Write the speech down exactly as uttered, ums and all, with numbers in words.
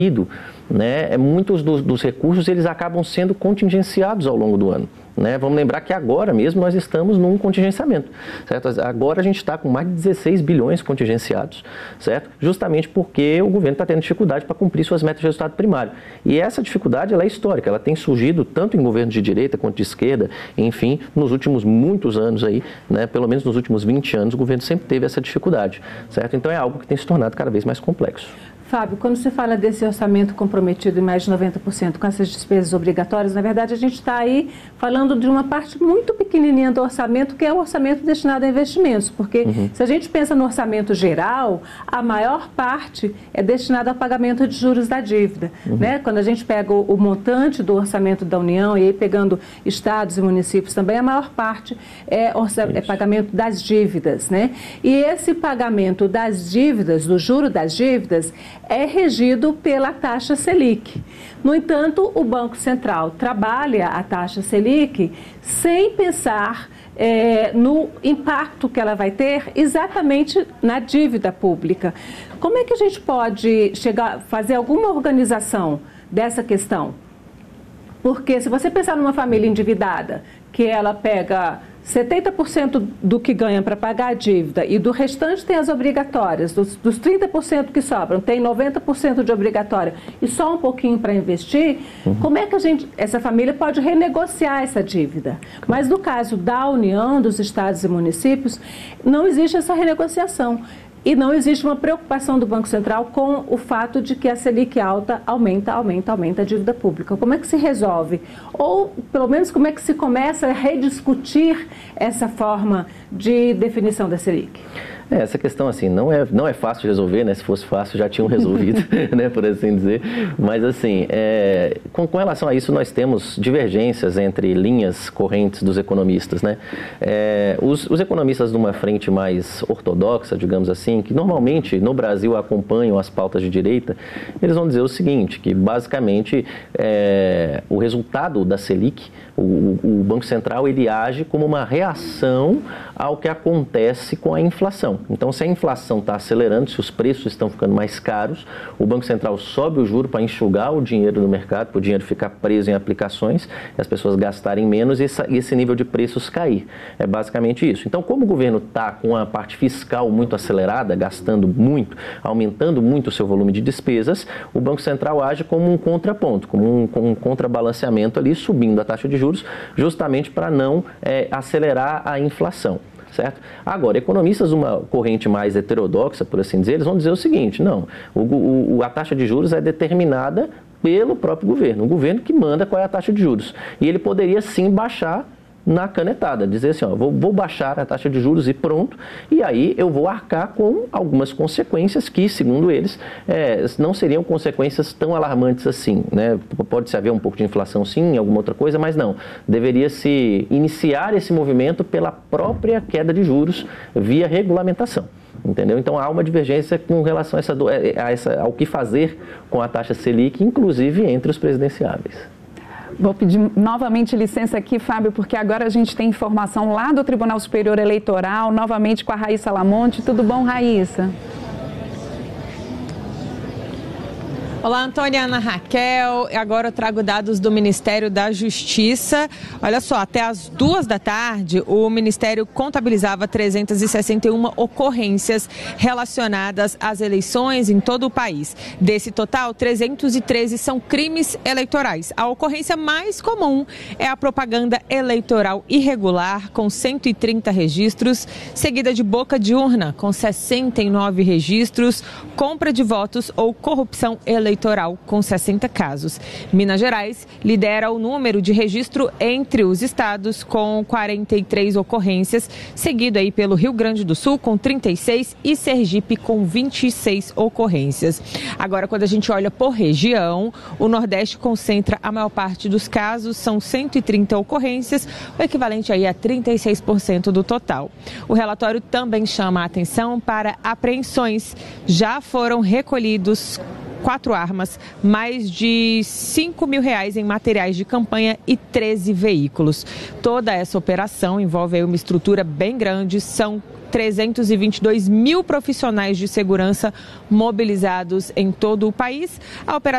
né, muitos dos, dos recursos eles acabam sendo contingenciados ao longo do ano. Né? Vamos lembrar que agora mesmo nós estamos num contingenciamento, certo? Agora a gente está com mais de dezesseis bilhões contingenciados, certo? Justamente porque o governo está tendo dificuldade para cumprir suas metas de resultado primário. E essa dificuldade ela é histórica, ela tem surgido tanto em governos de direita quanto de esquerda, enfim, nos últimos muitos anos aí, né? Pelo menos nos últimos vinte anos, o governo sempre teve essa dificuldade, certo? Então é algo que tem se tornado cada vez mais complexo. Fábio, quando você fala desse orçamento comprometido em mais de noventa por cento com essas despesas obrigatórias, na verdade a gente está aí falando de uma parte muito pequenininha do orçamento, que é o orçamento destinado a investimentos, porque uhum. se a gente pensa no orçamento geral, a maior parte é destinada ao pagamento de juros da dívida. Uhum. Né? Quando a gente pega o, o montante do orçamento da União, e aí pegando estados e municípios também, a maior parte é, orça, é pagamento das dívidas. Né? E esse pagamento das dívidas, do juro das dívidas, é regido pela taxa Selic. No entanto, o Banco Central trabalha a taxa Selic sem pensar é, no impacto que ela vai ter exatamente na dívida pública. Como é que a gente pode chegar, fazer alguma organização dessa questão? Porque se você pensar numa família endividada, que ela pega setenta por cento do que ganha para pagar a dívida e do restante tem as obrigatórias, dos, dos trinta por cento que sobram, tem noventa por cento de obrigatória e só um pouquinho para investir, uhum. como é que a gente, essa família pode renegociar essa dívida? Mas no caso da União, dos estados e municípios, não existe essa renegociação. E não existe uma preocupação do Banco Central com o fato de que a Selic alta aumenta, aumenta, aumenta a dívida pública. Como é que se resolve? Ou, pelo menos, como é que se começa a rediscutir essa forma de definição da Selic? É, essa questão, assim, não é, não é fácil de resolver, né? Se fosse fácil, já tinham resolvido, né? Por assim dizer. Mas, assim, é, com, com relação a isso, nós temos divergências entre linhas correntes dos economistas, né? É, os, os economistas de uma frente mais ortodoxa, digamos assim, que normalmente no Brasil acompanham as pautas de direita, eles vão dizer o seguinte, que basicamente é, o resultado da Selic, o, o Banco Central, ele age como uma reação ao que acontece com a inflação. Então, se a inflação está acelerando, se os preços estão ficando mais caros, o Banco Central sobe o juro para enxugar o dinheiro no mercado, para o dinheiro ficar preso em aplicações, e as pessoas gastarem menos e esse nível de preços cair. É basicamente isso. Então, como o governo está com a parte fiscal muito acelerada, gastando muito, aumentando muito o seu volume de despesas, o Banco Central age como um contraponto, como um, como um contrabalanceamento ali, subindo a taxa de juros, justamente para não é, acelerar a inflação. Certo? Agora, economistas de uma corrente mais heterodoxa, por assim dizer, eles vão dizer o seguinte, não, o, o, a taxa de juros é determinada pelo próprio governo, o governo que manda qual é a taxa de juros. E ele poderia sim baixar na canetada, dizer assim, ó, vou, vou baixar a taxa de juros e pronto, e aí eu vou arcar com algumas consequências que, segundo eles, é, não seriam consequências tão alarmantes assim, né? Pode-se haver um pouco de inflação sim, alguma outra coisa, mas não, deveria se iniciar esse movimento pela própria queda de juros via regulamentação. Entendeu? Então há uma divergência com relação a essa, a essa, ao que fazer com a taxa Selic, inclusive entre os presidenciáveis. Vou pedir novamente licença aqui, Fábio, porque agora a gente tem informação lá do Tribunal Superior Eleitoral, novamente com a Raíssa Lamonte. Tudo bom, Raíssa? Olá, Antônia, Ana Raquel. Agora eu trago dados do Ministério da Justiça. Olha só, até as duas da tarde, o Ministério contabilizava trezentas e sessenta e uma ocorrências relacionadas às eleições em todo o país. Desse total, trezentos e treze são crimes eleitorais. A ocorrência mais comum é a propaganda eleitoral irregular, com cento e trinta registros, seguida de boca de urna, com sessenta e nove registros, compra de votos ou corrupção eleitoral. eleitoral com sessenta casos. Minas Gerais lidera o número de registro entre os estados com quarenta e três ocorrências, seguido aí pelo Rio Grande do Sul com trinta e seis e Sergipe com vinte e seis ocorrências. Agora, quando a gente olha por região, o Nordeste concentra a maior parte dos casos, são cento e trinta ocorrências, o equivalente aí a trinta e seis por cento do total. O relatório também chama a atenção para apreensões. Já foram recolhidos quatro armas, mais de cinco mil reais em materiais de campanha e treze veículos. Toda essa operação envolve aí uma estrutura bem grande, são trezentos e vinte e dois mil profissionais de segurança mobilizados em todo o país. A operação